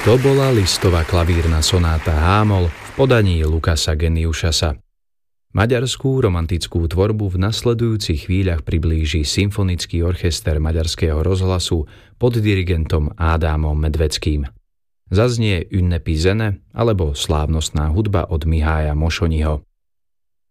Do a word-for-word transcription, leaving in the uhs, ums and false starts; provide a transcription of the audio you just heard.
To bola listová klavírna sonáta H-moll v podaní Lukasa Geniušasa. Maďarskú romantickú tvorbu v nasledujúcich chvíľach priblíži Symfonický orchester Maďarského rozhlasu pod dirigentom Ádámom Medveckým. Zaznie Ünnepi zene alebo slávnostná hudba od Mihája Mošoniho.